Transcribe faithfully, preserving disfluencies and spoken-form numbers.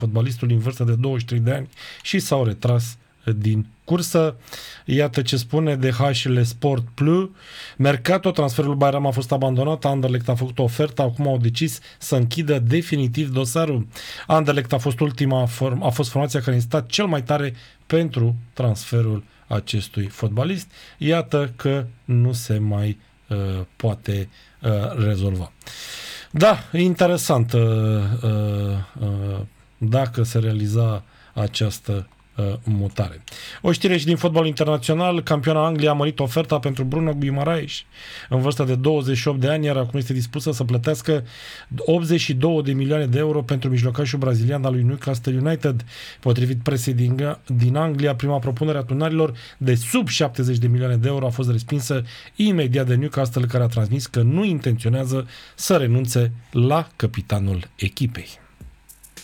fotbalistul în vârstă de douăzeci și trei de ani și s-au retras din cursă. Iată ce spune D H L Sport Plus. Mercato, transferul Bayram a fost abandonat, Anderlecht a făcut o ofertă, acum au decis să închidă definitiv dosarul. Anderlecht a fost ultima form- a fost formația care a insistat cel mai tare pentru transferul acestui fotbalist. Iată că nu se mai uh, poate uh, rezolva. Da, interesant uh, uh, uh, dacă se realiza această mutare. O știre și din fotbal internațional, campioana Angliei a mărit oferta pentru Bruno Guimaraes în vârstă de douăzeci și opt de ani, iar acum este dispusă să plătească optzeci și două de milioane de euro pentru mijlocașul brazilian al lui Newcastle United. Potrivit presei din, din Anglia, prima propunere a tunarilor de sub șaptezeci de milioane de euro a fost respinsă imediat de Newcastle, care a transmis că nu intenționează să renunțe la capitanul echipei.